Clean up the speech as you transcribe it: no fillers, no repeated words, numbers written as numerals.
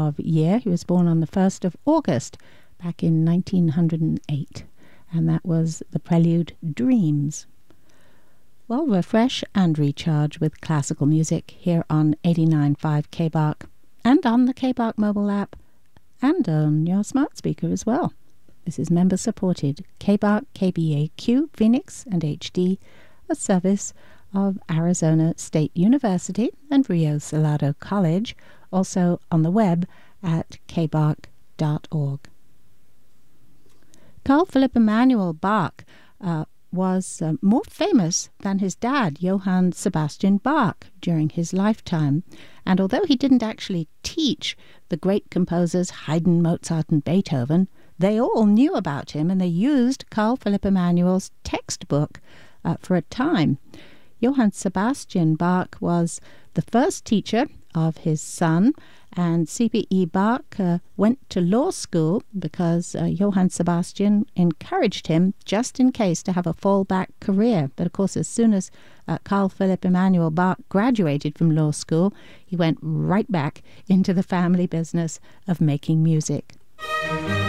of year. He was born on the 1st of August back in 1908, and that was the prelude Dreams. Well, we're fresh and recharged with classical music here on 89.5 KBARC and on the KBARC mobile app and on your smart speaker as well. This is member-supported KBARC, KBAQ, Phoenix and HD, a service of Arizona State University and Rio Salado College, also on the web at kbark.org. Carl Philipp Emanuel Bach was more famous than his dad, Johann Sebastian Bach, during his lifetime. And although he didn't actually teach the great composers Haydn, Mozart, and Beethoven, they all knew about him, and they used Carl Philipp Emanuel's textbook for a time. Johann Sebastian Bach was the first teacher of his son, and C.B.E. Bach went to law school because Johann Sebastian encouraged him, just in case, to have a fallback career. But of course, as soon as Carl Philipp Emanuel Bach graduated from law school, he went right back into the family business of making music.